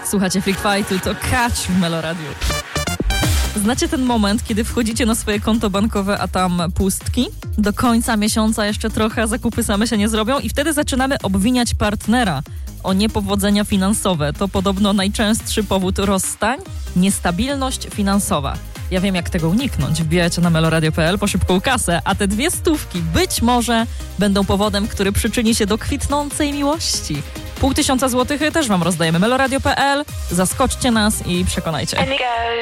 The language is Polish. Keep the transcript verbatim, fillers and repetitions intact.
Słuchacie Freak Fightu, to Catch w Meloradiu. Znacie ten moment, kiedy wchodzicie na swoje konto bankowe, a tam pustki? Do końca miesiąca jeszcze trochę, zakupy same się nie zrobią i wtedy zaczynamy obwiniać partnera o niepowodzenia finansowe. To podobno najczęstszy powód rozstań? Niestabilność finansowa. Ja wiem, jak tego uniknąć. Wbijajcie na meloradio kropka p l po szybką kasę, a te dwie stówki być może będą powodem, który przyczyni się do kwitnącej miłości. Pół tysiąca złotych też wam rozdajemy. meloradio kropka p l. Zaskoczcie nas i przekonajcie.